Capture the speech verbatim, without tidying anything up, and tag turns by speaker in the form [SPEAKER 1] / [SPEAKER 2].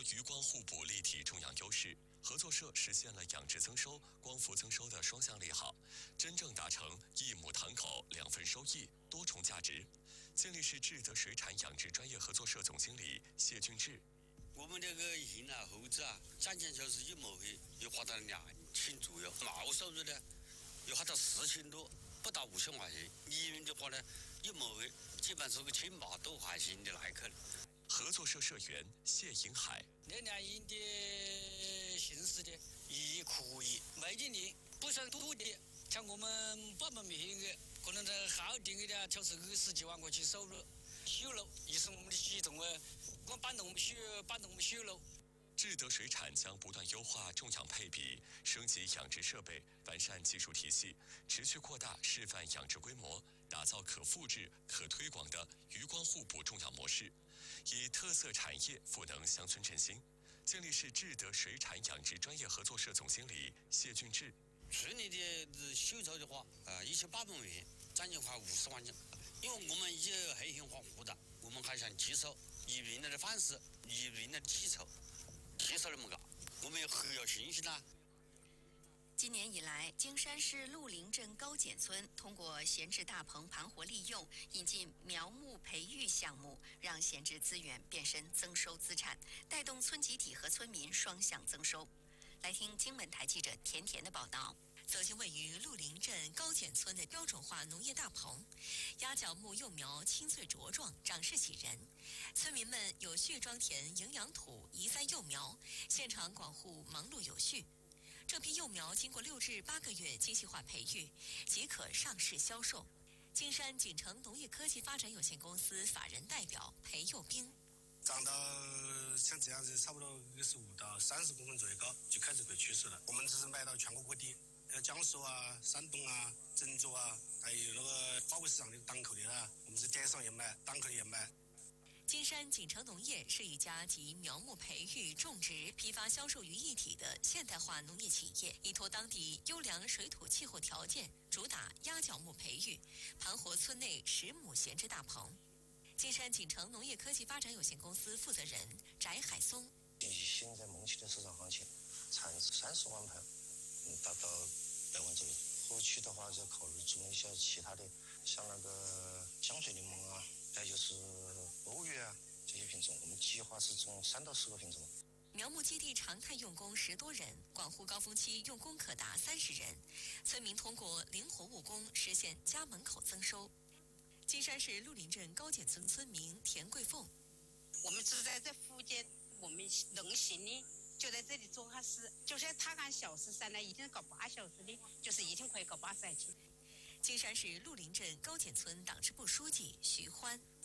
[SPEAKER 1] 握鱼光互补立体种养优势，合作社实现了养殖增收、光伏增收的双向利好，真正达成一亩塘口两份收益、多重价值。建立市智德水产养殖专业合作社总经理谢俊志。
[SPEAKER 2] 我们这个鱼啊、猴子啊，价钱就是一亩会又花到两千左右，毛收入呢又花到四千多，不到五千块钱。利润的话呢，一亩会基本是个千把多块钱的来客。
[SPEAKER 1] 合作社社员谢银海，
[SPEAKER 3] 那两银的形式的也可以，每一年不算多的，像我们八门面的，可能在好点的就是二十几万块钱收入。修路也是我们的系统啊，光搬动我们修，搬动我们修路。
[SPEAKER 1] 智德水产将不断优化种养配比，升级养殖设备，完善技术体系，持续扩大示范养殖规模，打造可复制、可推广的鱼光互补种养模式，以特色产业赋能乡村振兴。建立市智德水产养殖专业合作社总经理谢俊志。
[SPEAKER 2] 去年的收酬的话，呃，一千八百万元，将近快五十万斤。因为我们有黑线化活的，我们还想接受以原来的方式，以原来的基础，提升那么高，我们也很有信心啦。
[SPEAKER 4] 今年以来，京山市鹿林镇高检村通过闲置大棚盘活利用，引进苗木培育项目，让闲置资源变身增收资产，带动村集体和村民双向增收。来听金门台记者甜甜的报道。
[SPEAKER 5] 走进位于鹿林镇高检村的标准化农业大棚，鸭脚木幼苗青翠茁壮，长势喜人。村民们有序装填营养土，移栽幼苗，现场管护忙碌有序。这批幼苗经过六至八个月精细化培育，即可上市销售。金山锦城农业科技发展有限公司法人代表裴佑兵。
[SPEAKER 6] 长到像这样子，差不多二十五到三十公分左右高，就开始可以出售了。我们只是卖到全国各地。呃，江苏啊、山东啊、郑州啊，还有那个华为市场的档口的啊，我们是电商也卖，档口也卖。
[SPEAKER 5] 金山锦城农业是一家集苗木培育、种植、批发、销售于一体的现代化农业企业，依托当地优良水土气候条件，主打鸭脚木培育，盘活村内十亩闲置大棚。金山锦城农业科技发展有限公司负责人翟海松：
[SPEAKER 7] 以现在目前的市场行情，产三十万盆。嗯，达到百万左右。后期的话，就考虑种一些其他的，像那个江水柠檬啊，再就是欧月啊这些品种。我们计划是种三到四个品种。
[SPEAKER 5] 苗木基地常态用工十多人，管护高峰期用工可达三十人。村民通过灵活务工实现家门口增收。金山市鹿林镇高检村村民田桂凤：
[SPEAKER 8] 我们住在这附近，我们能行的。就在这里做下事，就是他干小时上来一天搞八小时的，就是一天可以搞八十块钱。
[SPEAKER 5] 金山市鹿林镇高检村党支部书记徐欢。